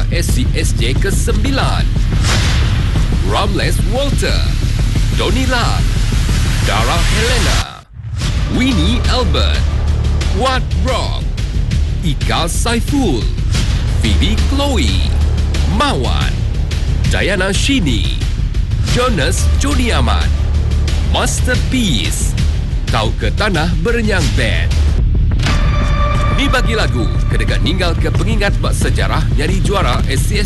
SCSJ ke-9. Ramles Walter, Donnie Lam, Dara Helena, Winnie Albert, Wat Rock, Ika Saiful, Phoebe Chloe, Mawan, Diana Shini, Jonas Jody Ahmad, Masterpiece, Kau ke Tanah Berenyang Band. Ni bagi lagu kedekat ninggal ke pengingat bak sejarah jadi juara SCS